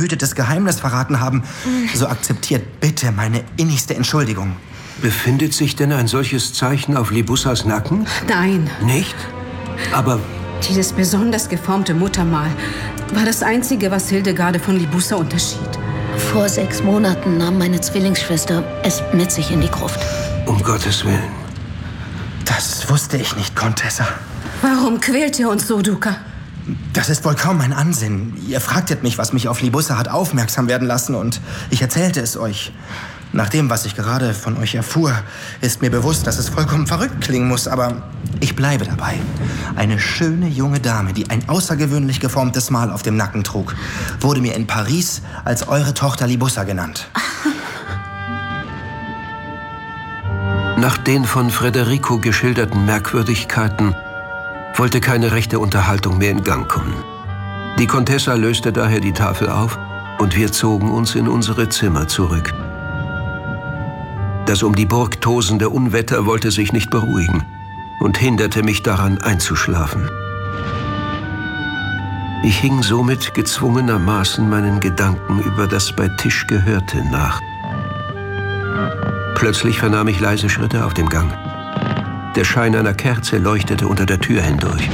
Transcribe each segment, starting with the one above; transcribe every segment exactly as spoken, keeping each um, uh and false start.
behütetes Geheimnis verraten haben, so akzeptiert bitte meine innigste Entschuldigung. Befindet sich denn ein solches Zeichen auf Libussas Nacken? Nein. Nicht? Aber... Dieses besonders geformte Muttermal war das Einzige, was Hildegarde von Libussa unterschied. Vor sechs Monaten nahm meine Zwillingsschwester es mit sich in die Gruft. Um Gottes Willen. Das wusste ich nicht, Contessa. Warum quält ihr uns so, Duca? Das ist wohl kaum mein Ansinn. Ihr fragtet mich, was mich auf Libussa hat aufmerksam werden lassen, und ich erzählte es euch. Nach dem, was ich gerade von euch erfuhr, ist mir bewusst, dass es vollkommen verrückt klingen muss, aber ich bleibe dabei. Eine schöne junge Dame, die ein außergewöhnlich geformtes Mal auf dem Nacken trug, wurde mir in Paris als eure Tochter Libussa genannt. Nach den von Federico geschilderten Merkwürdigkeiten wollte keine rechte Unterhaltung mehr in Gang kommen. Die Contessa löste daher die Tafel auf und wir zogen uns in unsere Zimmer zurück. Das um die Burg tosende Unwetter wollte sich nicht beruhigen und hinderte mich daran, einzuschlafen. Ich hing somit gezwungenermaßen meinen Gedanken über das bei Tisch Gehörte nach. Plötzlich vernahm ich leise Schritte auf dem Gang. Der Schein einer Kerze leuchtete unter der Tür hindurch.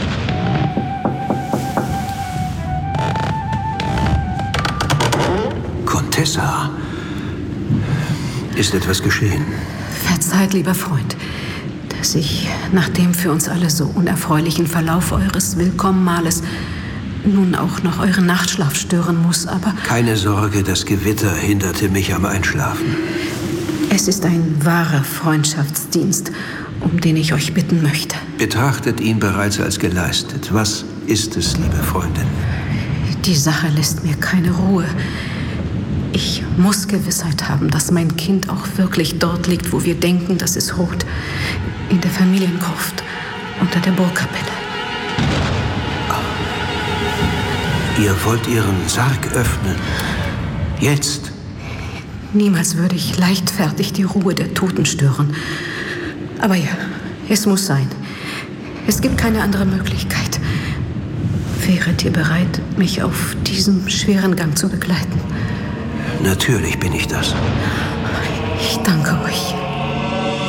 Contessa, ist etwas geschehen? Verzeiht, lieber Freund, dass ich nach dem für uns alle so unerfreulichen Verlauf eures Willkommenmahles nun auch noch euren Nachtschlaf stören muss, aber... Keine Sorge, das Gewitter hinderte mich am Einschlafen. Es ist ein wahrer Freundschaftsdienst, um den ich euch bitten möchte. Betrachtet ihn bereits als geleistet. Was ist es, liebe Freundin? Die Sache lässt mir keine Ruhe. Ich muss Gewissheit haben, dass mein Kind auch wirklich dort liegt, wo wir denken, dass es ruht. In der Familiengruft, unter der Burgkapelle. Ihr wollt Ihren Sarg öffnen? Jetzt? Niemals würde ich leichtfertig die Ruhe der Toten stören. Aber ja, es muss sein. Es gibt keine andere Möglichkeit. Wäret ihr bereit, mich auf diesem schweren Gang zu begleiten? Natürlich bin ich das. Ich danke euch.